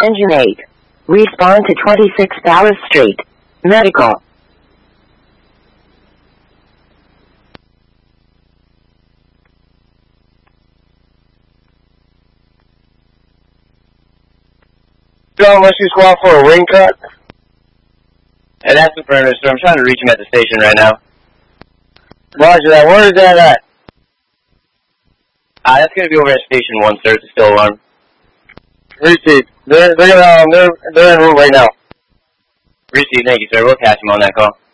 Engine 8. Respond to 26 Dallas Street. Medical. John, rescue squad for a wing cut. And that's the perimeter, sir. I'm trying to reach him at the station right now. Roger that. Where is that at? That's going to be over at Station 1, sir. It's a still alarm. Received. They're en route right now. Received. Thank you, sir. We'll catch him on that call.